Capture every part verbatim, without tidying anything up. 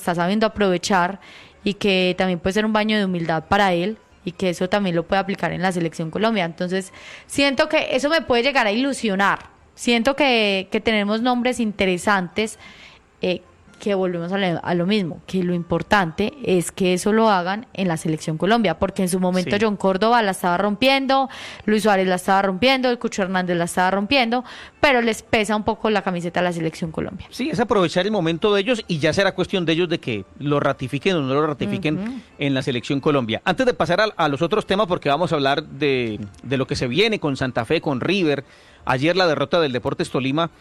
está sabiendo aprovechar y que también puede ser un baño de humildad para él y que eso también lo puede aplicar en la Selección Colombia. Entonces siento que eso me puede llegar a ilusionar, siento que, que tenemos nombres interesantes, eh, que volvemos a lo, a lo mismo, que lo importante es que eso lo hagan en la Selección Colombia, porque en su momento sí. John Córdoba la estaba rompiendo, Luis Suárez la estaba rompiendo, el Cucho Hernández la estaba rompiendo, pero les pesa un poco la camiseta de la Selección Colombia. Sí, es aprovechar el momento de ellos y ya será cuestión de ellos de que lo ratifiquen o no lo ratifiquen uh-huh. en la Selección Colombia. Antes de pasar a, a los otros temas, porque vamos a hablar de, de lo que se viene con Santa Fe, con River, ayer la derrota del Deportes Tolima,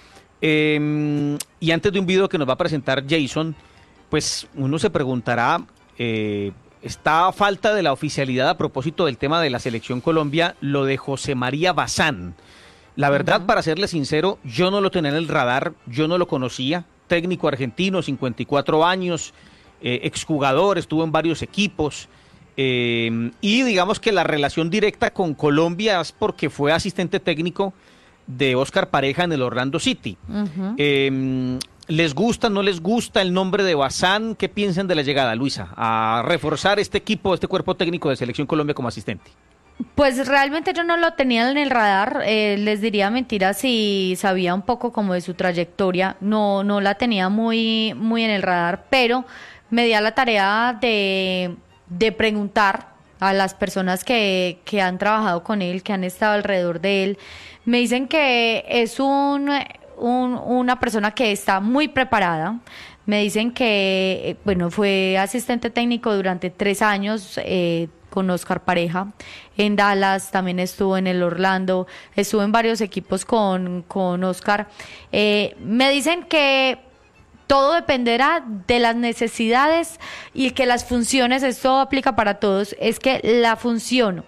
Eh, y antes de un video que nos va a presentar Jason, pues uno se preguntará, eh, está a falta de la oficialidad a propósito del tema de la Selección Colombia, lo de José María Bazán. La verdad, uh-huh. para serle sincero, yo no lo tenía en el radar, yo no lo conocía, técnico argentino, cincuenta y cuatro años, eh, exjugador, estuvo en varios equipos, eh, y digamos que la relación directa con Colombia es porque fue asistente técnico de Óscar Pareja en el Orlando City. Uh-huh. Eh, ¿Les gusta, no les gusta el nombre de Bazán? ¿Qué piensan de la llegada, Luisa, a reforzar este equipo, este cuerpo técnico de Selección Colombia como asistente? Pues realmente yo no lo tenía en el radar, eh, les diría mentira si sabía un poco como de su trayectoria, no, no la tenía muy, muy en el radar, pero me di a la tarea de, de preguntar a las personas que, que han trabajado con él, que han estado alrededor de él. Me dicen que es un, un, una persona que está muy preparada. Me dicen que, bueno, fue asistente técnico durante tres años eh, con Óscar Pareja. En Dallas, también estuvo en el Orlando, estuvo en varios equipos con, con Óscar. Eh, me dicen que todo dependerá de las necesidades y que las funciones, esto aplica para todos, es que la función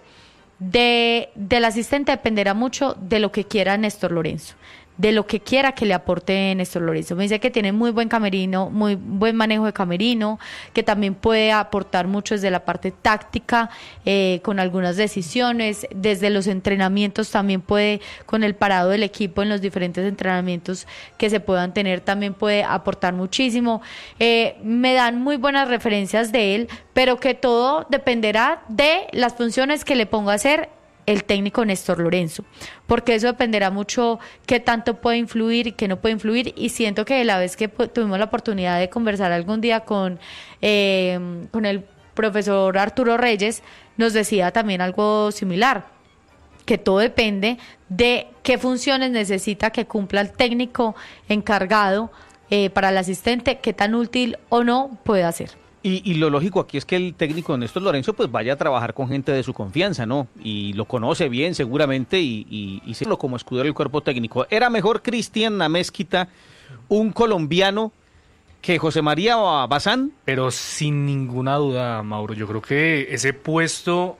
de del asistente dependerá mucho de lo que quiera Néstor Lorenzo, de lo que quiera que le aporte Néstor Lorenzo. Me dice que tiene muy buen camerino, muy buen manejo de camerino, que también puede aportar mucho desde la parte táctica, eh, con algunas decisiones, desde los entrenamientos también puede, con el parado del equipo en los diferentes entrenamientos que se puedan tener, también puede aportar muchísimo. Eh, me dan muy buenas referencias de él, pero que todo dependerá de las funciones que le ponga a hacer el técnico Néstor Lorenzo, porque eso dependerá mucho qué tanto puede influir y qué no puede influir, y siento que la vez que tuvimos la oportunidad de conversar algún día con, eh, con el profesor Arturo Reyes, nos decía también algo similar, que todo depende de qué funciones necesita que cumpla el técnico encargado eh, para el asistente, qué tan útil o no puede hacer. Y, y lo lógico aquí es que el técnico Néstor Lorenzo pues vaya a trabajar con gente de su confianza, ¿no? Y lo conoce bien seguramente y, y, y se lo como escudero del cuerpo técnico. ¿Era mejor Cristian Amezquita, un colombiano, que José María Bazán? Pero sin ninguna duda, Mauro, yo creo que ese puesto,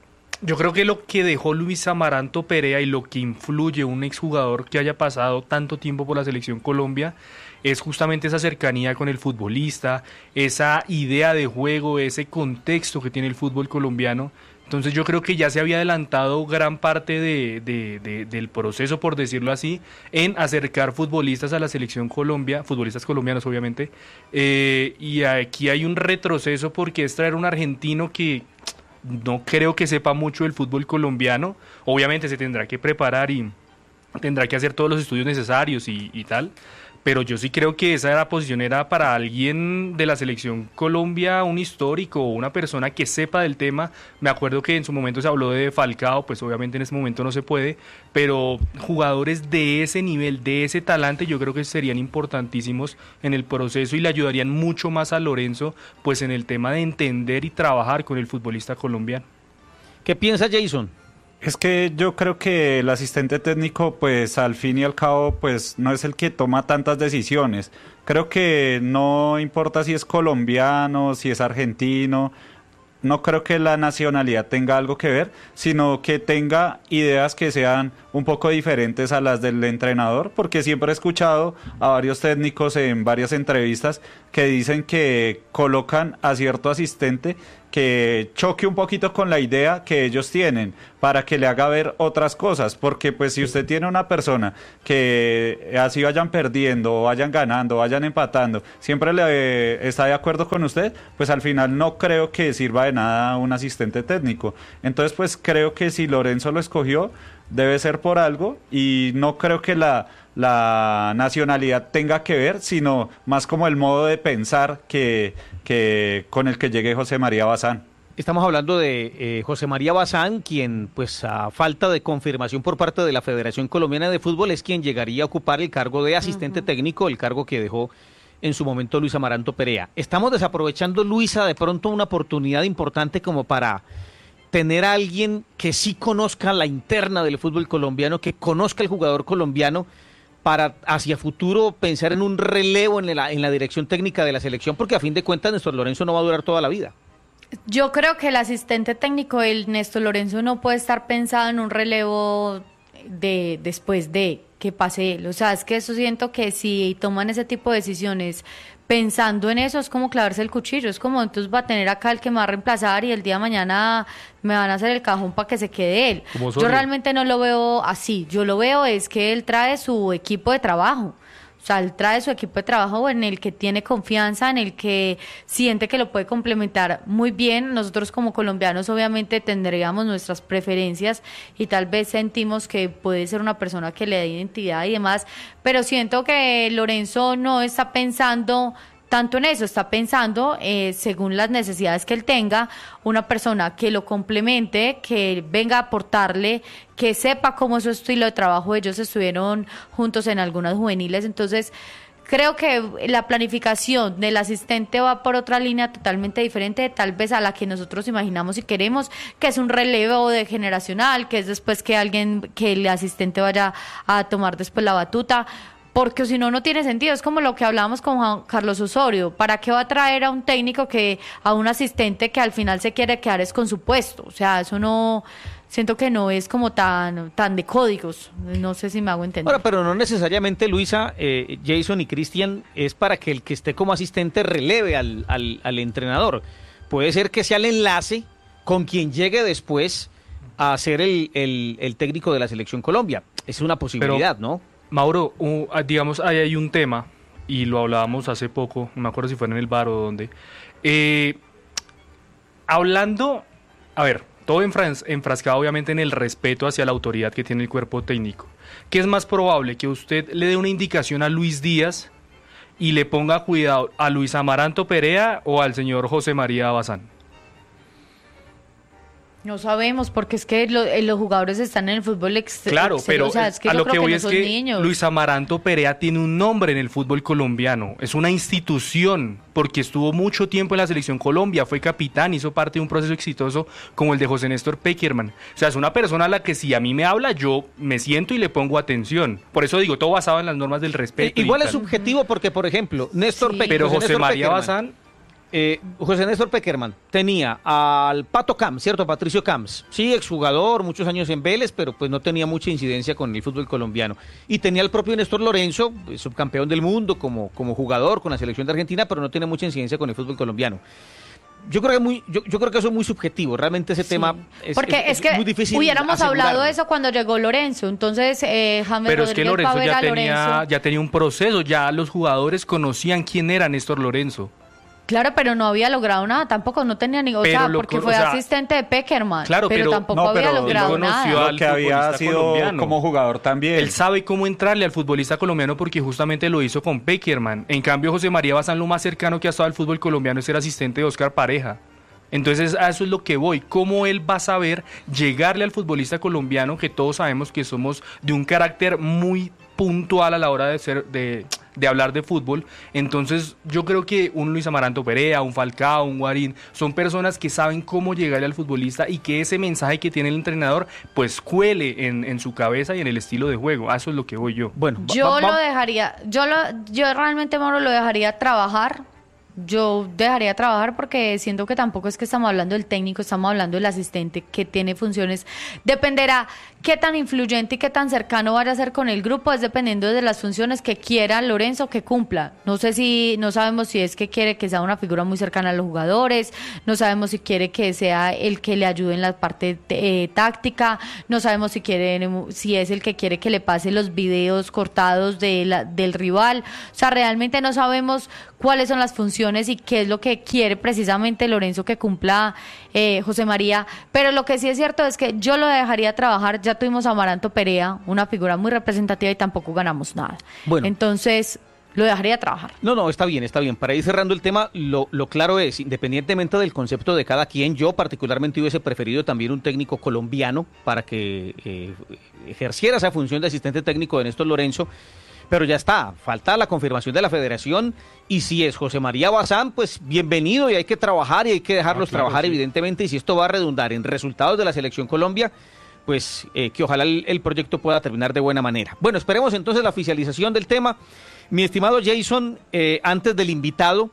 yo creo que lo que dejó Luis Amaranto Perea y lo que influye un exjugador que haya pasado tanto tiempo por la Selección Colombia es justamente esa cercanía con el futbolista, esa idea de juego, ese contexto que tiene el fútbol colombiano. Entonces yo creo que ya se había adelantado gran parte de, de, de, del proceso, por decirlo así, en acercar futbolistas a la Selección Colombia, futbolistas colombianos obviamente, eh, y aquí hay un retroceso porque es traer un argentino que no creo que sepa mucho del fútbol colombiano. Obviamente se tendrá que preparar y tendrá que hacer todos los estudios necesarios y, y tal, pero yo sí creo que esa era posición era para alguien de la Selección Colombia, un histórico o una persona que sepa del tema. Me acuerdo que en su momento se habló de Falcao, pues obviamente en ese momento no se puede, pero jugadores de ese nivel, de ese talante, yo creo que serían importantísimos en el proceso y le ayudarían mucho más a Lorenzo, pues en el tema de entender y trabajar con el futbolista colombiano. ¿Qué piensa Jason? Es que yo creo que el asistente técnico, pues al fin y al cabo, pues no es el que toma tantas decisiones. Creo que no importa si es colombiano, si es argentino, no creo que la nacionalidad tenga algo que ver, sino que tenga ideas que sean un poco diferentes a las del entrenador, porque siempre he escuchado a varios técnicos en varias entrevistas que dicen que colocan a cierto asistente que choque un poquito con la idea que ellos tienen para que le haga ver otras cosas, porque pues si usted tiene una persona que así vayan perdiendo o vayan ganando o vayan empatando, siempre le eh, está de acuerdo con usted, pues al final no creo que sirva de nada un asistente técnico. Entonces pues creo que si Lorenzo lo escogió debe ser por algo y no creo que la, la nacionalidad tenga que ver, sino más como el modo de pensar que, que con el que llegue José María Bazán. Estamos hablando de eh, José María Bazán, quien, pues a falta de confirmación por parte de la Federación Colombiana de Fútbol, es quien llegaría a ocupar el cargo de asistente uh-huh. técnico, el cargo que dejó en su momento Luis Amaranto Perea. Estamos desaprovechando, Luisa, de pronto una oportunidad importante como para tener a alguien que sí conozca la interna del fútbol colombiano, que conozca el jugador colombiano, para hacia futuro pensar en un relevo en la, en la dirección técnica de la selección, porque a fin de cuentas Néstor Lorenzo no va a durar toda la vida. Yo creo que el asistente técnico, el Néstor Lorenzo, no puede estar pensado en un relevo de después de que pase él. O sea, es que eso siento que si toman ese tipo de decisiones pensando en eso, es como clavarse el cuchillo, es como entonces va a tener acá el que me va a reemplazar y el día de mañana me van a hacer el cajón para que se quede él. Yo realmente no lo veo así, yo lo veo es que él trae su equipo de trabajo. O sea, él trae su equipo de trabajo en el que tiene confianza, en el que siente que lo puede complementar muy bien. Nosotros como colombianos obviamente tendríamos nuestras preferencias y tal vez sentimos que puede ser una persona que le dé identidad y demás, pero siento que Lorenzo no está pensando tanto en eso, está pensando, eh, según las necesidades que él tenga, una persona que lo complemente, que venga a aportarle, que sepa cómo es su estilo de trabajo. Ellos estuvieron juntos en algunas juveniles, entonces creo que la planificación del asistente va por otra línea totalmente diferente, tal vez a la que nosotros imaginamos y queremos, que es un relevo de generacional, que es después que alguien, que el asistente vaya a tomar después la batuta. Porque si no, no tiene sentido. Es como lo que hablábamos con Juan Carlos Osorio. ¿Para qué va a traer a un técnico, que a un asistente que al final se quiere quedar es con su puesto? O sea, eso no, siento que no es como tan, tan de códigos. No sé si me hago entender. Ahora, pero no necesariamente, Luisa, eh, Jason y Cristian, es para que el que esté como asistente releve al, al, al entrenador. Puede ser que sea el enlace con quien llegue después a ser el, el, el técnico de la Selección Colombia. Es una posibilidad, pero, ¿no? Mauro, uh, digamos, ahí hay un tema, y lo hablábamos hace poco, no me acuerdo si fue en el bar o dónde. Eh, hablando, a ver, todo enfras- enfrascado obviamente en el respeto hacia la autoridad que tiene el cuerpo técnico. ¿Qué es más probable? ¿Que usted le dé una indicación a Luis Díaz y le ponga cuidado a Luis Amaranto Perea o al señor José María Bazán? No sabemos, porque es que lo, los jugadores están en el fútbol exterior. Claro, pero o sea, es que a yo lo creo que voy no es son que niños. Luis Amaranto Perea tiene un nombre en el fútbol colombiano, es una institución, porque estuvo mucho tiempo en la Selección Colombia, fue capitán, hizo parte de un proceso exitoso como el de José Néstor Peckerman. O sea, es una persona a la que si a mí me habla, yo me siento y le pongo atención. Por eso digo, todo basado en las normas del respeto. Eh, igual es tal. subjetivo, porque, por ejemplo, Néstor Sí. Pe- Pero José, Néstor María Peckerman, Bazán... Eh, José Néstor Peckerman tenía al Pato Camps, ¿cierto? Patricio Camps, sí, exjugador, muchos años en Vélez, pero pues no tenía mucha incidencia con el fútbol colombiano. Y tenía al propio Néstor Lorenzo, subcampeón del mundo como, como jugador con la selección de Argentina, pero no tiene mucha incidencia con el fútbol colombiano. Yo creo que muy, yo, yo creo que eso es muy subjetivo, realmente ese sí. tema es, Porque es, es, es que muy difícil hubiéramos hablado asegurarlo. de eso cuando llegó Lorenzo, entonces eh, James Pero Rodríguez es que Lorenzo Pavera, ya tenía, Lorenzo. ya tenía un proceso, ya los jugadores conocían quién era Néstor Lorenzo. Claro, pero no había logrado nada, tampoco no tenía ni, o Pero sea, lo porque con- fue o sea, asistente de Peckerman, claro, pero, pero- tampoco no, había pero él logrado conoció nada. al Lo que había futbolista sido colombiano. como jugador también. Él sabe cómo entrarle al futbolista colombiano porque justamente lo hizo con Peckerman. En cambio, José María Bazán, lo más cercano que ha estado al fútbol colombiano es ser asistente de Oscar Pareja. Entonces, a eso es lo que voy. ¿Cómo él va a saber llegarle al futbolista colombiano, que todos sabemos que somos de un carácter muy puntual a la hora de ser de, de hablar de fútbol? Entonces, yo creo que un Luis Amaranto Perea, un Falcao, un Guarín, son personas que saben cómo llegarle al futbolista y que ese mensaje que tiene el entrenador, pues cuele en, en su cabeza y en el estilo de juego. A eso es lo que voy yo. Bueno, Yo va- va- lo dejaría, yo lo, yo realmente, Mauro, lo dejaría trabajar, yo dejaría trabajar porque siento que tampoco es que estamos hablando del técnico, estamos hablando del asistente que tiene funciones. Dependerá qué tan influyente y qué tan cercano vaya a ser con el grupo, es dependiendo de las funciones que quiera Lorenzo que cumpla. No sé si, no sabemos si es que quiere que sea una figura muy cercana a los jugadores, no sabemos si quiere que sea el que le ayude en la parte eh, táctica, no sabemos si quiere, si es el que quiere que le pase los videos cortados de la, del rival. O sea, realmente no sabemos cuáles son las funciones y qué es lo que quiere precisamente Lorenzo que cumpla eh, José María, pero lo que sí es cierto es que yo lo dejaría trabajar. Ya tuvimos a Amaranto Perea, una figura muy representativa, y tampoco ganamos nada. Bueno, entonces lo dejaría trabajar. No, no, está bien, está bien. Para ir cerrando el tema, lo, lo claro es, independientemente del concepto de cada quien, yo particularmente hubiese preferido también un técnico colombiano para que eh, ejerciera esa función de asistente técnico de Néstor Lorenzo. Pero ya está, falta la confirmación de la federación, y si es José María Bazán, pues bienvenido, y hay que trabajar y hay que dejarlos ah, claro, trabajar, sí. Evidentemente, y si esto va a redundar en resultados de la Selección Colombia, pues eh, que ojalá el, el proyecto pueda terminar de buena manera. Bueno, esperemos entonces la oficialización del tema. Mi estimado Jason, eh, antes del invitado,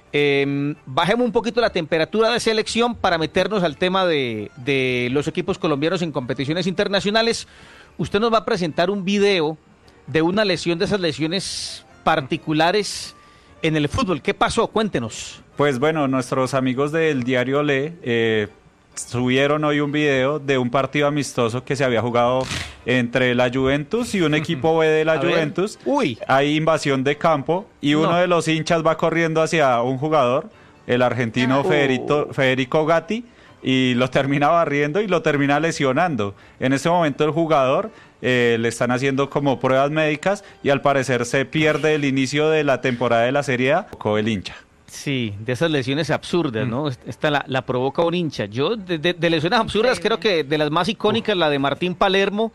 eh, bajemos un poquito la temperatura de selección para meternos al tema de, de los equipos colombianos en competiciones internacionales. Usted nos va a presentar un video de una lesión, de esas lesiones particulares en el fútbol. ¿Qué pasó? Cuéntenos. Pues bueno, nuestros amigos del diario Le eh, subieron hoy un video de un partido amistoso que se había jugado entre la Juventus y un equipo B de la A Juventus. Ver. Uy. Hay invasión de campo y uno no. de los hinchas va corriendo hacia un jugador, el argentino ah. Federico, Federico Gatti, y lo termina barriendo y lo termina lesionando. En ese momento el jugador eh, le están haciendo como pruebas médicas y al parecer se pierde el inicio de la temporada de la Serie A con el hincha. Sí, de esas lesiones absurdas, ¿no? Mm. Esta la, la provoca un hincha. Yo, de, de, de lesiones absurdas, sí. creo que de las más icónicas, Uf. la de Martín Palermo,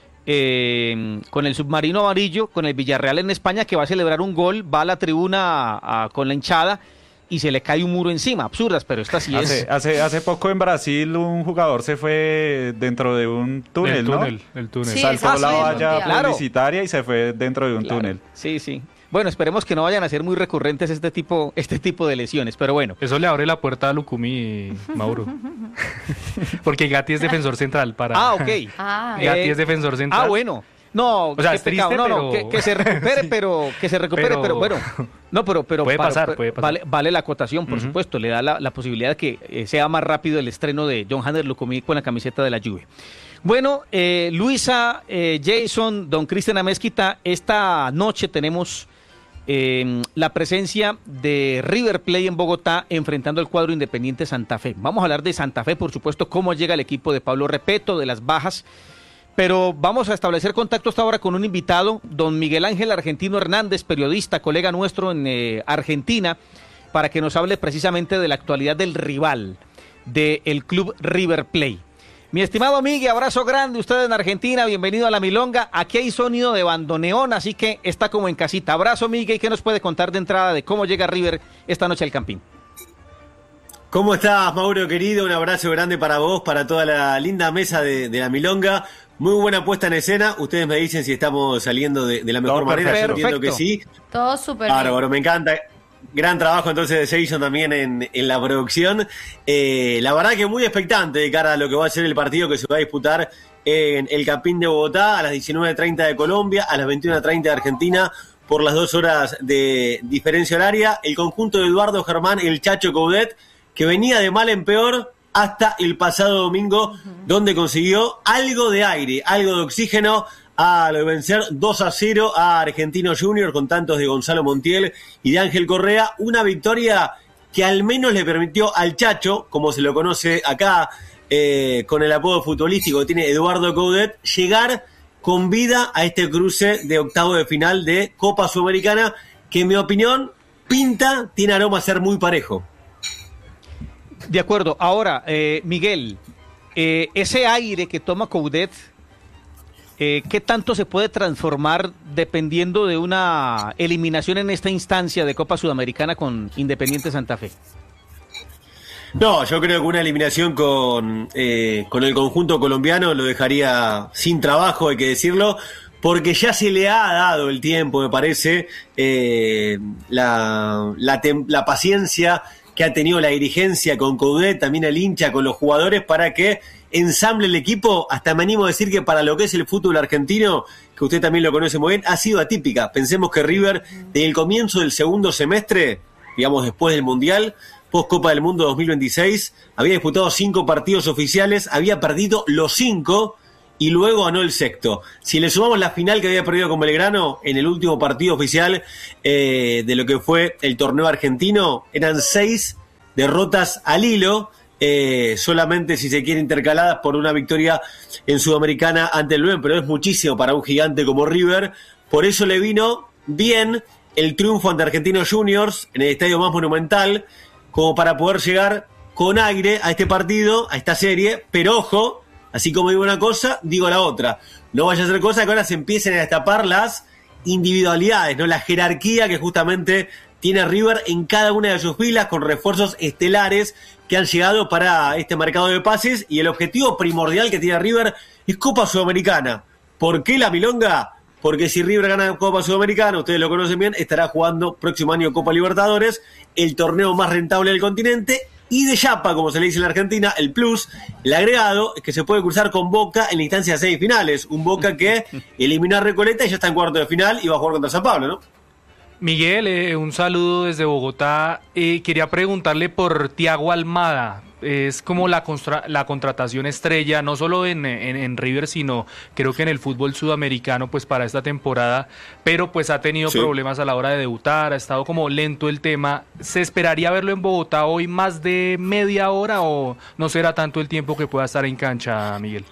eh, con el submarino amarillo, con el Villarreal en España, que va a celebrar un gol, va a la tribuna a, a, con la hinchada, y se le cae un muro encima. Absurdas, pero esta sí hace, es... Hace, hace poco en Brasil un jugador se fue dentro de un túnel, el túnel ¿no? El túnel. Sí, Saltó ah, la sí, valla claro. publicitaria y se fue dentro de un claro. túnel. Sí, sí. Bueno, esperemos que no vayan a ser muy recurrentes este tipo, este tipo de lesiones, pero bueno. Eso le abre la puerta a Lucumí, Mauro. Porque Gatti es defensor central para... Ah, ok. Ah. Gatti Eh, es defensor central. Ah, bueno. No, o sea, qué es triste, pecado. No, pero... no, que, que se recupere, sí. pero que se recupere, pero, pero bueno. No, pero pero puede para, pasar, pero, puede pasar. Vale, vale la acotación, por uh-huh. supuesto, le da la, la posibilidad de que eh, sea más rápido el estreno de John Hanner Lucumí con la camiseta de la Juve. Bueno, eh, Luisa, eh, Jason, don Cristian Amezquita, esta noche tenemos eh, la presencia de River Plate en Bogotá enfrentando al cuadro Independiente Santa Fe. Vamos a hablar de Santa Fe, por supuesto, cómo llega el equipo de Pablo Repeto, de las bajas. Pero vamos a establecer contacto hasta ahora con un invitado, don Miguel Ángel Argentino Hernández, periodista, colega nuestro en eh, Argentina, para que nos hable precisamente de la actualidad del rival, del club River Plate. Mi estimado Miguel, abrazo grande, usted en Argentina, bienvenido a La Milonga. Aquí hay sonido de bandoneón, así que está como en casita. Abrazo, Miguel, ¿y qué nos puede contar de entrada de cómo llega River esta noche al Campín? ¿Cómo estás, Mauro, querido? Un abrazo grande para vos, para toda la linda mesa de, de La Milonga. Muy buena puesta en escena. Ustedes me dicen si estamos saliendo de, de la mejor no, manera. Perfecto. Yo entiendo que sí. Todo súper Claro, bueno, me encanta. Gran trabajo entonces de Jason también en, en la producción. Eh, la verdad que muy expectante de cara a lo que va a ser el partido que se va a disputar en el Campín de Bogotá a las diecinueve treinta de Colombia, a las veintiuno treinta de Argentina, por las dos horas de diferencia horaria. El conjunto de Eduardo Germán, el Chacho Coudet, que venía de mal en peor hasta el pasado domingo, uh-huh. donde consiguió algo de aire, algo de oxígeno al vencer dos a cero a Argentino Junior con tantos de Gonzalo Montiel y de Ángel Correa. Una victoria que al menos le permitió al Chacho, como se lo conoce acá, eh, con el apodo futbolístico que tiene Eduardo Coudet, llegar con vida a este cruce de octavo de final de Copa Sudamericana, que en mi opinión pinta, tiene aroma a ser muy parejo. De acuerdo. Ahora, eh, Miguel, eh, ese aire que toma Coudet, eh, ¿qué tanto se puede transformar dependiendo de una eliminación en esta instancia de Copa Sudamericana con Independiente Santa Fe? No, yo creo que una eliminación con, eh, con el conjunto colombiano lo dejaría sin trabajo, hay que decirlo, porque ya se le ha dado el tiempo, me parece, eh, la, la, tem- la paciencia que ha tenido la dirigencia con Coudet, también el hincha, con los jugadores, para que ensamble el equipo. Hasta me animo a decir que para lo que es el fútbol argentino, que usted también lo conoce muy bien, ha sido atípica. Pensemos que River, desde el comienzo del segundo semestre, digamos después del Mundial, post Copa del Mundo dos mil veintiséis, había disputado cinco partidos oficiales, había perdido los cinco y luego ganó el sexto. Si le sumamos la final que había perdido con Belgrano en el último partido oficial eh, de lo que fue el torneo argentino, eran seis derrotas al hilo, eh, solamente si se quiere intercaladas por una victoria en Sudamericana ante el Luen, pero es muchísimo para un gigante como River. Por eso le vino bien el triunfo ante Argentinos Juniors en el estadio más monumental, como para poder llegar con aire a este partido, a esta serie, pero ojo, así como digo una cosa, digo la otra. No vaya a ser cosa que ahora se empiecen a destapar las individualidades, ¿no? La jerarquía que justamente tiene River en cada una de sus filas, con refuerzos estelares que han llegado para este mercado de pases, y el objetivo primordial que tiene River es Copa Sudamericana. ¿Por qué la milonga? Porque si River gana Copa Sudamericana, ustedes lo conocen bien, estará jugando próximo año Copa Libertadores, el torneo más rentable del continente. Y de chapa, como se le dice en la Argentina, el plus, el agregado, es que se puede cruzar con Boca en la instancia de semifinales. Un Boca que eliminó a Recoleta y ya está en cuarto de final y va a jugar contra San Pablo, ¿no? Miguel, eh, un saludo desde Bogotá. Eh, quería preguntarle por Thiago Almada. Es como la, constra- la contratación estrella, no solo en, en, en River, sino creo que en el fútbol sudamericano, pues para esta temporada, pero pues ha tenido sí. problemas a la hora de debutar, ha estado como lento el tema. ¿Se esperaría verlo en Bogotá hoy más de media hora o no será tanto el tiempo que pueda estar en cancha, Miguel?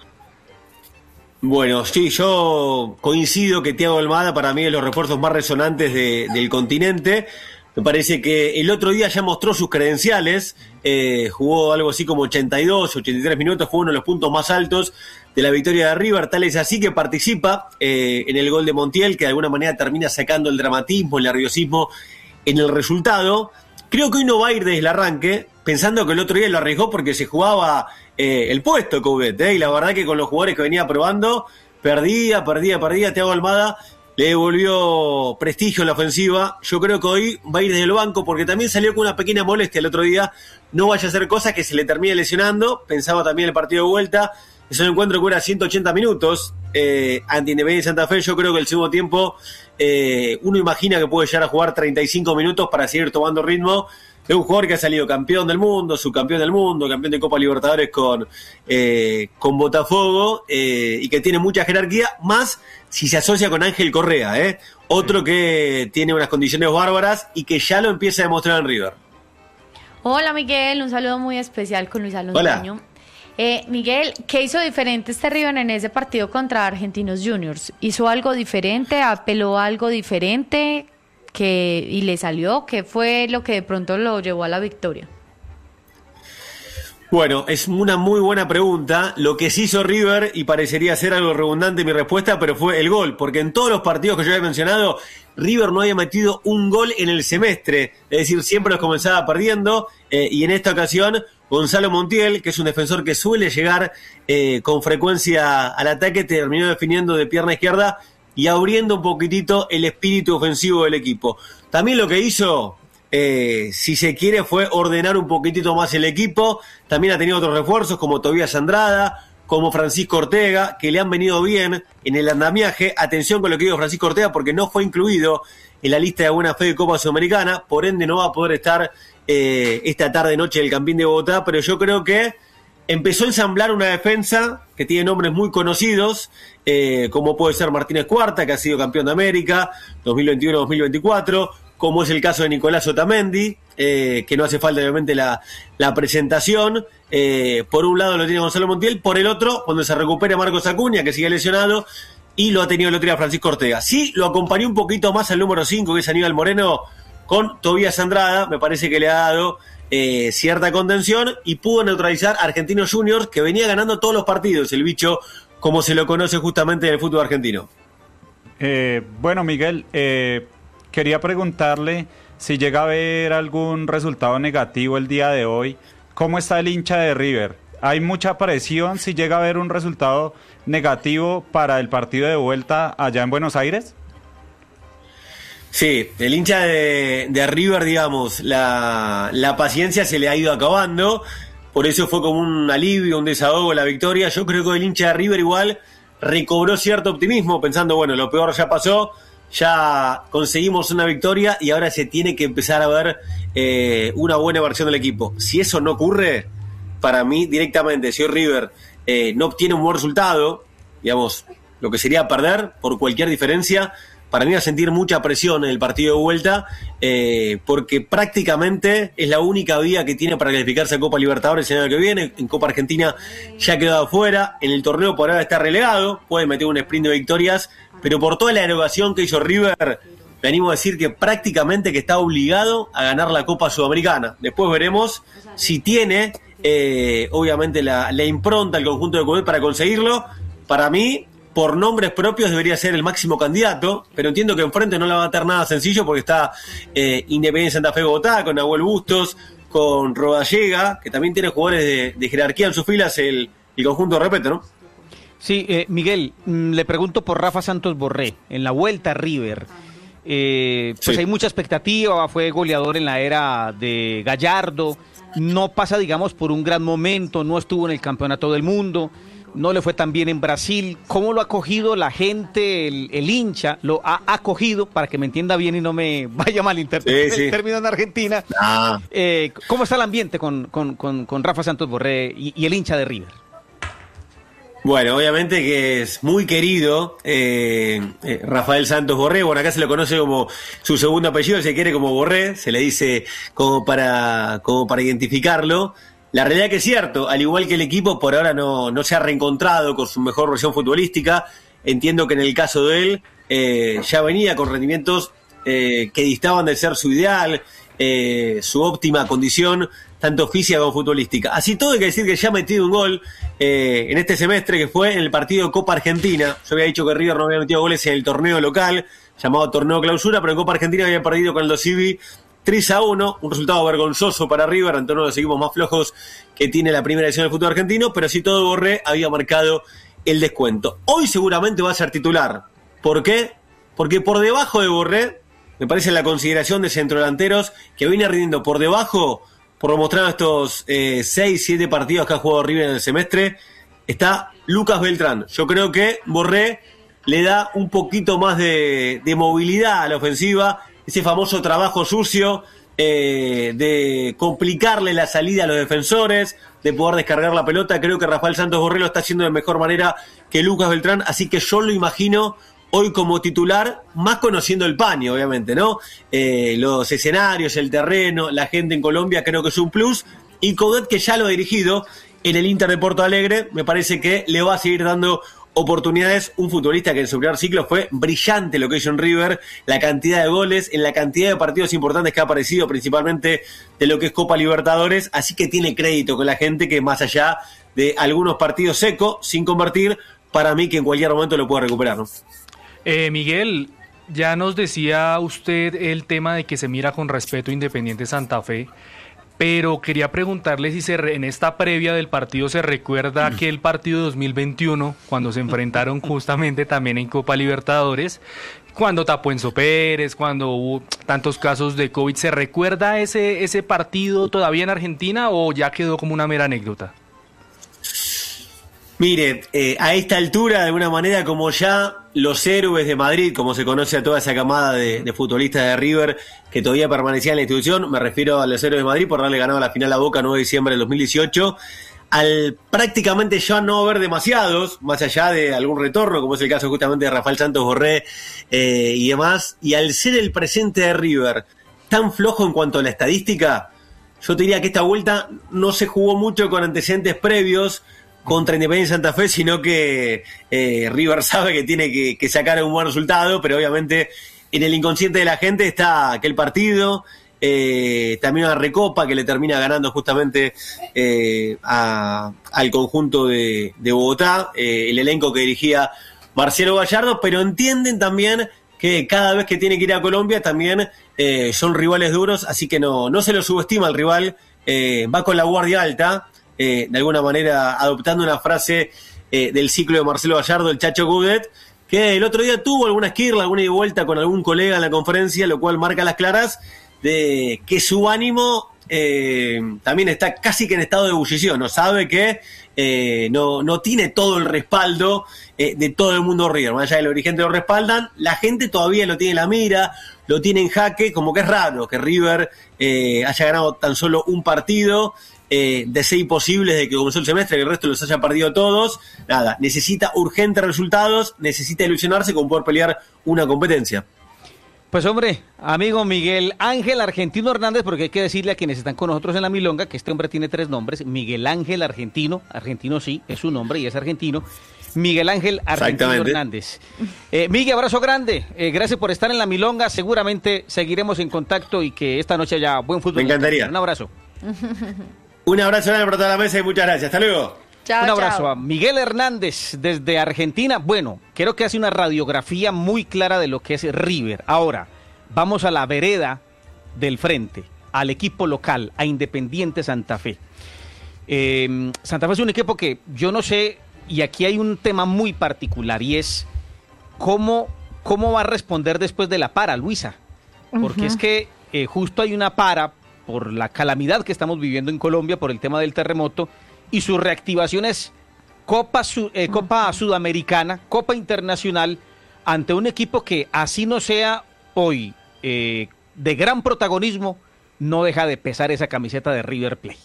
Bueno, sí, yo coincido que Thiago Almada para mí es los refuerzos más resonantes de, del continente. Me parece que el otro día ya mostró sus credenciales, eh, jugó algo así como ochenta y dos, ochenta y tres minutos, fue uno de los puntos más altos de la victoria de River, tal es así que participa eh, en el gol de Montiel, que de alguna manera termina sacando el dramatismo, el nerviosismo en el resultado. Creo que hoy no va a ir desde el arranque, pensando que el otro día lo arriesgó porque se jugaba eh, el puesto Coudet, eh, y la verdad que con los jugadores que venía probando, perdía, perdía, perdía. Thiago Almada le devolvió prestigio en la ofensiva. Yo creo que hoy va a ir desde el banco porque también salió con una pequeña molestia el otro día. No vaya a hacer cosas que se le termine lesionando. Pensaba también el partido de vuelta. Es un encuentro que dura ciento ochenta minutos eh, ante Independiente Santa Fe. Yo creo que el segundo tiempo eh, uno imagina que puede llegar a jugar treinta y cinco minutos para seguir tomando ritmo. Es un jugador que ha salido campeón del mundo, subcampeón del mundo, campeón de Copa Libertadores con, eh, con Botafogo, eh, y que tiene mucha jerarquía, más si se asocia con Ángel Correa, ¿eh? Otro que tiene unas condiciones bárbaras y que ya lo empieza a demostrar en River. Hola Miguel, un saludo muy especial con Luis Alonso. Eh, Miguel, ¿qué hizo diferente este River en ese partido contra Argentinos Juniors? ¿Hizo algo diferente? ¿Apeló a algo diferente? Que, y le salió, ¿qué fue lo que de pronto lo llevó a la victoria? Bueno, es una muy buena pregunta. Lo que sí hizo River, y parecería ser algo redundante mi respuesta, pero fue el gol, porque en todos los partidos que yo había mencionado, River no había metido un gol en el semestre, es decir, siempre los comenzaba perdiendo, eh, y en esta ocasión Gonzalo Montiel, que es un defensor que suele llegar eh, con frecuencia al ataque, terminó definiendo de pierna izquierda y abriendo un poquitito el espíritu ofensivo del equipo. También lo que hizo, eh, si se quiere, fue ordenar un poquitito más el equipo. También ha tenido otros refuerzos como Tobías Andrada, como Francisco Ortega, que le han venido bien en el andamiaje. Atención con lo que dijo Francisco Ortega, porque no fue incluido en la lista de buena fe de Copa Sudamericana, por ende no va a poder estar eh, esta tarde-noche del Campín de Bogotá, pero yo creo que empezó a ensamblar una defensa que tiene nombres muy conocidos, eh, como puede ser Martínez Cuarta, que ha sido campeón de América dos mil veintiuno dos mil veinticuatro, como es el caso de Nicolás Otamendi, eh, que no hace falta obviamente la, la presentación. Eh, por un lado lo tiene Gonzalo Montiel, por el otro, cuando se recupere Marcos Acuña, que sigue lesionado, y lo ha tenido el otro día Francisco Ortega. Sí, lo acompañó un poquito más al número cinco, que es Aníbal Moreno, con Tobías Andrada. Me parece que le ha dado Eh, cierta contención y pudo neutralizar a Argentinos Juniors, que venía ganando todos los partidos, el bicho, como se lo conoce justamente en el fútbol argentino. Eh, bueno, Miguel, eh, quería preguntarle si llega a haber algún resultado negativo el día de hoy. ¿Cómo está el hincha de River? hay mucha presión si llega a haber un resultado negativo para el partido de vuelta allá en Buenos Aires. Sí, el hincha de, de River, digamos, la, la paciencia se le ha ido acabando, por eso fue como un alivio, un desahogo la victoria. Yo creo que el hincha de River igual recobró cierto optimismo, pensando, bueno, lo peor ya pasó, ya conseguimos una victoria y ahora se tiene que empezar a ver eh, una buena versión del equipo. Si eso no ocurre, para mí directamente, si hoy River eh, no obtiene un buen resultado, digamos, lo que sería perder por cualquier diferencia, para mí va a sentir mucha presión en el partido de vuelta, eh, porque prácticamente es la única vía que tiene para clasificarse a Copa Libertadores el año que viene. En Copa Argentina ya ha quedado afuera, en el torneo por ahora está relegado, puede meter un sprint de victorias, pero por toda la erogación que hizo River, me animo a decir que prácticamente que está obligado a ganar la Copa Sudamericana. Después veremos si tiene, eh, obviamente, la, la impronta al conjunto de Coudet para conseguirlo. Para mí, por nombres propios debería ser el máximo candidato, pero entiendo que enfrente no la va a tener nada sencillo porque está eh, Independiente Santa Fe Bogotá, con Nahuel Bustos, con Rodallega, que también tiene jugadores de, de jerarquía en sus filas, el, el conjunto de repente, ¿no? Sí, eh, Miguel, mm, le pregunto por Rafa Santos Borré, en la vuelta a River. Eh, pues sí, hay mucha expectativa, fue goleador en la era de Gallardo, no pasa, digamos, por un gran momento, no estuvo en el campeonato del mundo, no le fue tan bien en Brasil. ¿Cómo lo ha acogido la gente, el, el hincha? Lo ha acogido, para que me entienda bien y no me vaya a malinterpretar sí, sí. el término en Argentina. Ah. Eh, ¿Cómo está el ambiente con, con, con, con Rafa Santos Borré y, y el hincha de River? Bueno, obviamente que es muy querido eh, eh, Rafael Santos Borré. Bueno, acá se lo conoce como su segundo apellido, se quiere como Borré, se le dice como para, como para identificarlo. La realidad es que es cierto, al igual que el equipo, por ahora no, no se ha reencontrado con su mejor versión futbolística. Entiendo que en el caso de él eh, ya venía con rendimientos eh, que distaban de ser su ideal, eh, su óptima condición, tanto física como futbolística. Así todo, hay que decir que ya ha metido un gol eh, en este semestre, que fue en el partido de Copa Argentina. Yo había dicho que River no había metido goles en el torneo local, llamado Torneo Clausura, pero en Copa Argentina había perdido con el Dosivi tres a uno, un resultado vergonzoso para River, ante uno de los equipos más flojos que tiene la primera edición del fútbol argentino, pero así todo Borré había marcado el descuento. Hoy seguramente va a ser titular. ¿Por qué? Porque por debajo de Borré, me parece la consideración de centrodelanteros que viene rindiendo por debajo, por mostrar estos eh, seis, siete partidos que ha jugado River en el semestre, está Lucas Beltrán. Yo creo que Borré le da un poquito más de, de movilidad a la ofensiva, ese famoso trabajo sucio eh, de complicarle la salida a los defensores, de poder descargar la pelota. Creo que Rafael Santos Borré lo está haciendo de mejor manera que Lucas Beltrán, así que yo lo imagino hoy como titular, más conociendo el paño, obviamente, ¿no? Eh, los escenarios, el terreno, la gente en Colombia, creo que es un plus. Y Coudet, que ya lo ha dirigido en el Inter de Porto Alegre, me parece que le va a seguir dando oportunidades. Un futbolista que en su primer ciclo fue brillante lo que hizo en River, la cantidad de goles, en la cantidad de partidos importantes que ha aparecido, principalmente de lo que es Copa Libertadores, así que tiene crédito con la gente, que más allá de algunos partidos secos, sin convertir, para mí que en cualquier momento lo puede recuperar, ¿no? Eh, Miguel, ya nos decía usted el tema de que se mira con respeto a Independiente Santa Fe, pero quería preguntarle si se re, en esta previa del partido se recuerda aquel partido dos mil veintiuno, cuando se enfrentaron justamente también en Copa Libertadores, cuando tapó Enzo Pérez, cuando hubo tantos casos de COVID. ¿Se recuerda ese, ese partido todavía en Argentina o ya quedó como una mera anécdota? Mire, eh, a esta altura, de alguna manera, como ya los héroes de Madrid, como se conoce a toda esa camada de, de futbolistas de River que todavía permanecían en la institución, me refiero a los héroes de Madrid por darle ganado la final a Boca nueve de diciembre del dos mil dieciocho, al prácticamente ya no haber demasiados, más allá de algún retorno, como es el caso justamente de Rafael Santos Borré eh, y demás, y al ser el presente de River tan flojo en cuanto a la estadística, yo te diría que esta vuelta no se jugó mucho con antecedentes previos contra Independiente Santa Fe, sino que eh, River sabe que tiene que, que sacar un buen resultado, pero obviamente en el inconsciente de la gente está aquel partido, eh, también una recopa que le termina ganando justamente eh, a, al conjunto de, de Bogotá, eh, el elenco que dirigía Marcelo Gallardo, pero entienden también que cada vez que tiene que ir a Colombia también eh, son rivales duros, así que no, no se lo subestima el rival, eh, va con la guardia alta. eh, de alguna manera adoptando una frase eh, del ciclo de Marcelo Gallardo, el Chacho Coudet, que el otro día tuvo alguna esquirla, alguna ida y vuelta con algún colega en la conferencia, lo cual marca las claras de que su ánimo eh, también está casi que en estado de ebullición, no sabe que eh, no, no tiene todo el respaldo eh, de todo el mundo River, más allá de los dirigentes lo respaldan, la gente todavía lo tiene en la mira, lo tiene en jaque, como que es raro que River eh, haya ganado tan solo un partido eh, de seis posibles de que comenzó el semestre, que el resto los haya perdido todos. Nada, necesita urgentes resultados, necesita ilusionarse con poder pelear una competencia. Pues hombre, amigo Miguel Ángel Argentino Hernández, porque hay que decirle a quienes están con nosotros en la milonga que este hombre tiene tres nombres, Miguel Ángel Argentino, Argentino sí, es su nombre y es argentino, Miguel Ángel Argentino Hernández. Eh, Miguel, abrazo grande, eh, gracias por estar en la milonga, seguramente seguiremos en contacto y que esta noche haya buen fútbol. Me encantaría. Un abrazo. Un abrazo grande para toda la mesa y muchas gracias, hasta luego. Chao, Un abrazo chao. a Miguel Hernández desde Argentina. Bueno, creo que hace una radiografía muy clara de lo que es River. Ahora, vamos a la vereda del frente, al equipo local, a Independiente Santa Fe. Eh, Santa Fe es un equipo que yo no sé, y aquí hay un tema muy particular, y es cómo, cómo va a responder después de la para, Luisa. Porque uh-huh. es que eh, justo hay una para por la calamidad que estamos viviendo en Colombia, por el tema del terremoto, y su reactivación es Copa, Su- eh, Copa Sudamericana, Copa Internacional, ante un equipo que así no sea hoy eh, de gran protagonismo, no deja de pesar esa camiseta de River Plate.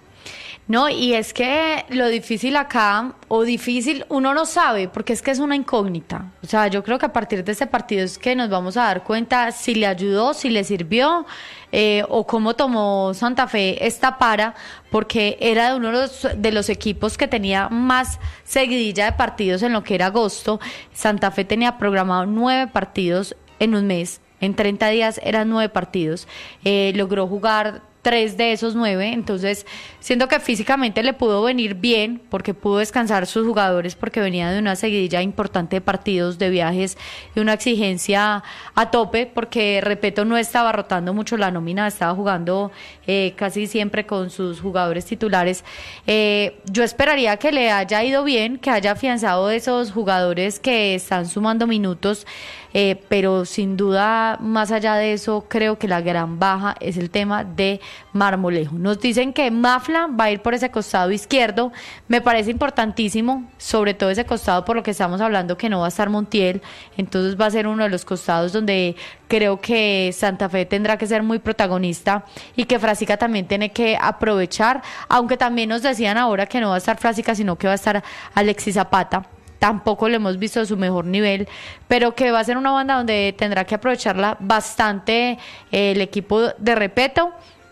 No, y es que lo difícil acá, o difícil, uno no sabe, porque es que es una incógnita. O sea, yo creo que a partir de este partido es que nos vamos a dar cuenta si le ayudó, si le sirvió, eh, o cómo tomó Santa Fe esta para, porque era de uno de los, de los equipos que tenía más seguidilla de partidos en lo que era agosto. Santa Fe tenía programado nueve partidos en un mes, en treinta días eran nueve partidos, eh, logró jugar tres de esos nueve, entonces siento que físicamente le pudo venir bien porque pudo descansar sus jugadores porque venía de una seguidilla importante de partidos, de viajes y una exigencia a tope porque, repito, no estaba rotando mucho la nómina, estaba jugando eh, casi siempre con sus jugadores titulares. Eh, yo esperaría que le haya ido bien, que haya afianzado esos jugadores que están sumando minutos, eh, pero sin duda, más allá de eso, creo que la gran baja es el tema de Marmolejo. Nos dicen que Mafla va a ir por ese costado izquierdo, me parece importantísimo, sobre todo ese costado por lo que estamos hablando que no va a estar Montiel, entonces va a ser uno de los costados donde creo que Santa Fe tendrá que ser muy protagonista y que Frasica también tiene que aprovechar, aunque también nos decían ahora que no va a estar Frasica, sino que va a estar Alexis Zapata. Tampoco lo hemos visto a su mejor nivel, pero que va a ser una banda donde tendrá que aprovecharla bastante eh, el equipo de Repeto,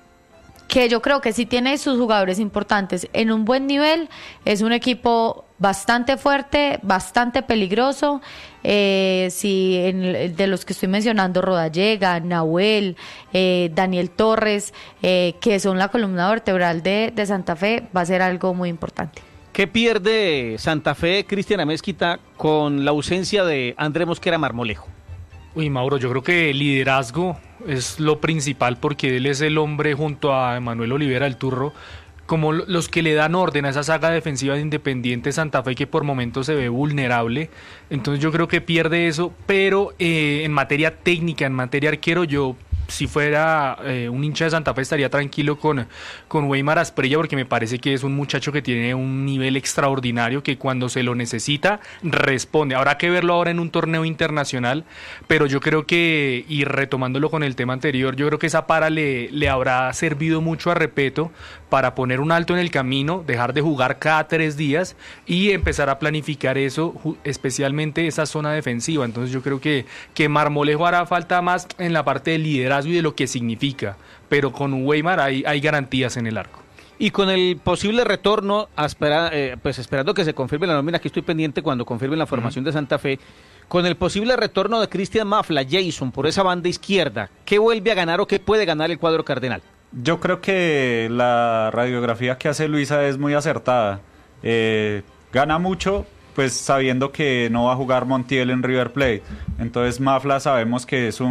que yo creo que sí tiene sus jugadores importantes en un buen nivel, es un equipo bastante fuerte, bastante peligroso, eh, sí, en, de los que estoy mencionando, Rodallega, Nahuel, eh, Daniel Torres, eh, que son la columna vertebral de, de Santa Fe, va a ser algo muy importante. ¿Qué pierde Santa Fe, Cristian Amezquita, con la ausencia de André Mosquera Marmolejo? Uy, Mauro, yo creo que liderazgo es lo principal porque él es el hombre junto a Emanuel Olivera, el Turro, como los que le dan orden a esa saga defensiva de Independiente Santa Fe que por momentos se ve vulnerable. Entonces yo creo que pierde eso, pero eh, en materia técnica, en materia arquero, yo si fuera eh, un hincha de Santa Fe estaría tranquilo con, con Weimar Asprilla porque me parece que es un muchacho que tiene un nivel extraordinario que cuando se lo necesita responde. Habrá que verlo ahora en un torneo internacional, pero yo creo que, y retomándolo con el tema anterior, yo creo que esa para le, le habrá servido mucho a Repeto para poner un alto en el camino, dejar de jugar cada tres días y empezar a planificar eso, especialmente esa zona defensiva. Entonces yo creo que, que Marmolejo hará falta más en la parte del liderazgo y de lo que significa, pero con Weimar hay, hay garantías en el arco. Y con el posible retorno, a espera, eh, pues esperando que se confirme la nómina, que estoy pendiente cuando confirmen la formación uh-huh. de Santa Fe, con el posible retorno de Cristian Mafla, Jason, por esa banda izquierda, ¿qué vuelve a ganar o qué puede ganar el cuadro cardenal? Yo creo que la radiografía que hace Luisa es muy acertada. Eh, gana mucho, pues sabiendo que no va a jugar Montiel en River Plate. Entonces Mafla sabemos que es un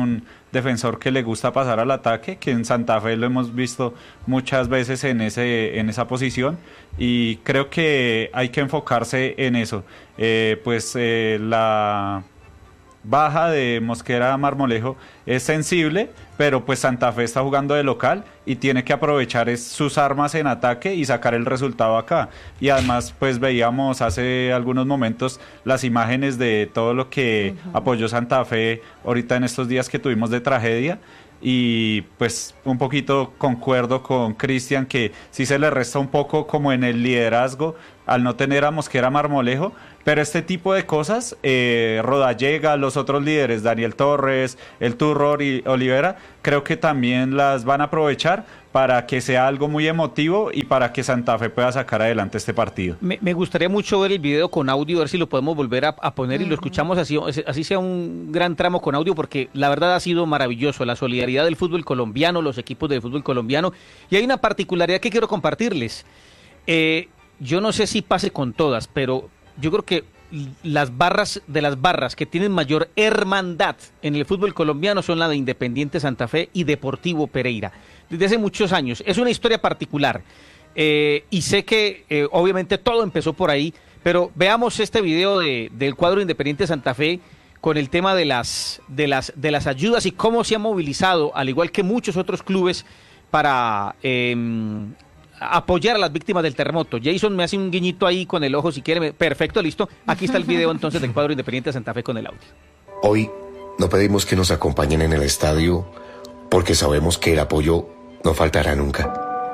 defensor que le gusta pasar al ataque, que en Santa Fe lo hemos visto muchas veces en ese en esa posición, y creo que hay que enfocarse en eso. Eh, pues eh, la baja de Mosquera a Marmolejo es sensible, pero pues Santa Fe está jugando de local y tiene que aprovechar es, sus armas en ataque y sacar el resultado acá. Y además pues veíamos hace algunos momentos las imágenes de todo lo que uh-huh. apoyó Santa Fe ahorita en estos días que tuvimos de tragedia, y pues un poquito concuerdo con Cristian que sí se le resta un poco como en el liderazgo al no tener a Mosquera Marmolejo, pero este tipo de cosas, eh, Rodallega, los otros líderes, Daniel Torres, el Turro Olivera, creo que también las van a aprovechar para que sea algo muy emotivo y para que Santa Fe pueda sacar adelante este partido. Me, me gustaría mucho ver el video con audio, a ver si lo podemos volver a, a poner uh-huh. y lo escuchamos así, así sea un gran tramo con audio, porque la verdad ha sido maravilloso, la solidaridad del fútbol colombiano, los equipos del fútbol colombiano, y hay una particularidad que quiero compartirles. Eh, yo no sé si pase con todas, pero yo creo que las barras de las barras que tienen mayor hermandad en el fútbol colombiano son la de Independiente Santa Fe y Deportivo Pereira, desde hace muchos años. Es una historia particular, eh, y sé que eh, obviamente todo empezó por ahí, pero veamos este video de, del cuadro Independiente Santa Fe con el tema de las, de, las, de las ayudas y cómo se ha movilizado, al igual que muchos otros clubes, para Eh, apoyar a las víctimas del terremoto. Jason me hace un guiñito ahí con el ojo si quiere. Perfecto, listo. Aquí está el video entonces del cuadro Independiente Santa Fe con el audio. Hoy no pedimos que nos acompañen en el estadio porque sabemos que el apoyo no faltará nunca.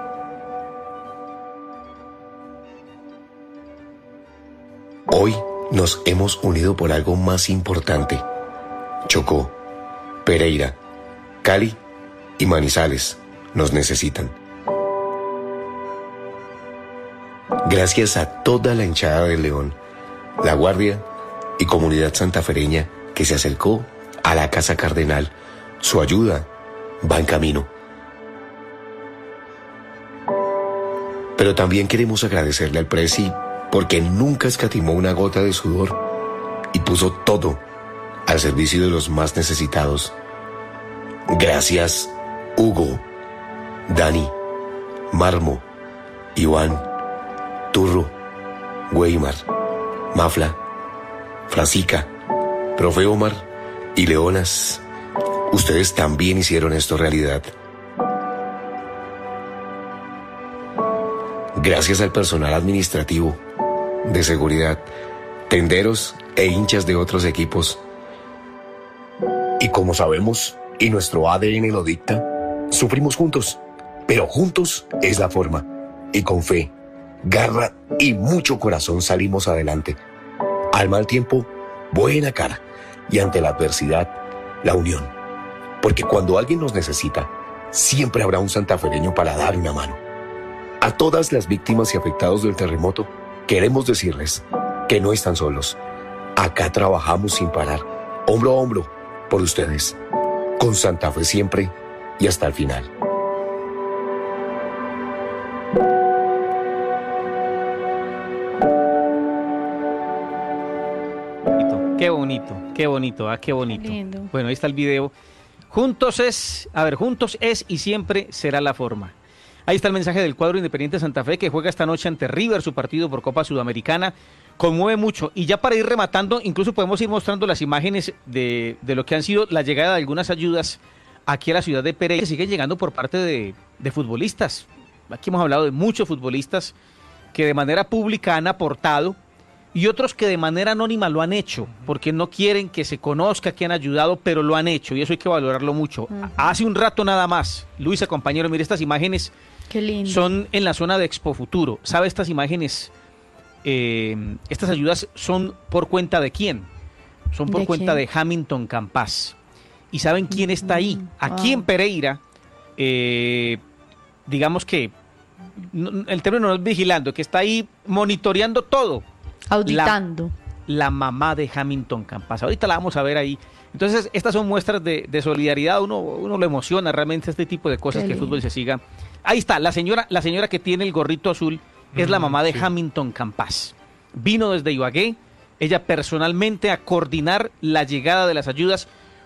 Hoy nos hemos unido por algo más importante. Chocó, Pereira, Cali y Manizales nos necesitan. Gracias a toda la hinchada del León, La Guardia y comunidad santafereña que se acercó a la Casa Cardenal, su ayuda va en camino. Pero también queremos agradecerle al Presi porque nunca escatimó una gota de sudor y puso todo al servicio de los más necesitados. Gracias, Hugo, Dani, Marmo, Iván, Turro, Weimar, Mafla, Francisca, Profe Omar y Leonas. Ustedes también hicieron esto realidad. Gracias al personal administrativo, de seguridad, tenderos e hinchas de otros equipos. Y como sabemos, y nuestro A D N lo dicta, sufrimos juntos, pero juntos es la forma. Y con fe, garra y mucho corazón salimos adelante. Al mal tiempo, buena cara. Y ante la adversidad, la unión. Porque cuando alguien nos necesita, siempre habrá un santafereño para dar una mano. A todas las víctimas y afectados del terremoto, queremos decirles que no están solos. Acá trabajamos sin parar, hombro a hombro, por ustedes. Con Santa Fe siempre y hasta el final. Qué bonito, qué bonito, ah, qué bonito. Qué lindo. Bueno, ahí está el video. Juntos es, a ver, juntos es y siempre será la forma. Ahí está el mensaje del cuadro Independiente Santa Fe, que juega esta noche ante River, su partido por Copa Sudamericana. Conmueve mucho. Y ya para ir rematando, incluso podemos ir mostrando las imágenes de, de lo que han sido la llegada de algunas ayudas aquí a la ciudad de Pereira, que siguen llegando por parte de, de futbolistas. Aquí hemos hablado de muchos futbolistas que de manera pública han aportado, y otros que de manera anónima lo han hecho, porque no quieren que se conozca que han ayudado, pero lo han hecho, y eso hay que valorarlo mucho. Uh-huh. Hace un rato nada más, Luisa, compañero, mire, estas imágenes Qué lindo. Son en la zona de Expo Futuro. ¿Sabe estas imágenes? Eh, estas ayudas son por cuenta de quién? Son por ¿De cuenta quién? de Hamilton Campas. ¿Y saben quién está ahí? Aquí wow. en Pereira, eh, digamos que, no, el término no es vigilando, que está ahí monitoreando todo. Auditando. La, la mamá de Hamilton Campas. Ahorita la vamos a ver ahí. Entonces, estas son muestras de, de solidaridad. Uno, uno lo emociona realmente este tipo de cosas, Qué que el lindo. fútbol se siga. Ahí está, la señora, la señora que tiene el gorrito azul es Mm, la mamá de sí. Hamilton Campas. Vino desde Ibagué, ella personalmente a coordinar la llegada de las ayudas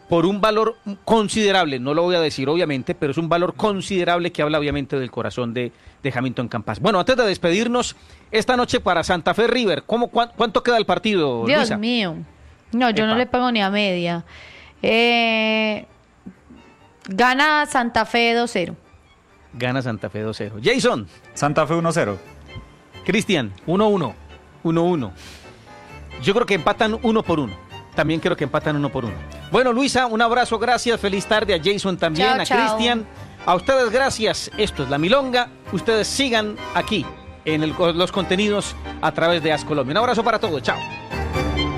por un valor considerable, no lo voy a decir obviamente, pero es un valor considerable que habla obviamente del corazón de, de Hamilton Campas. Bueno, antes de despedirnos, esta noche para Santa Fe River, ¿cómo, cuán, ¿cuánto queda el partido, Dios Luisa? mío, no, yo Epa. no le pago ni a media. Eh, gana Santa Fe dos cero. Gana Santa Fe dos cero. Jason. Santa Fe uno cero. Cristian. uno uno. uno uno. Yo creo que empatan uno por uno. También creo que empatan uno por uno. Bueno, Luisa, un abrazo, gracias, feliz tarde. A Jason también, Chao, a chao. Cristian. A ustedes gracias. Esto es La Milonga. Ustedes sigan aquí en el- los contenidos a través de AS Colombia. Un abrazo para todos. Chao.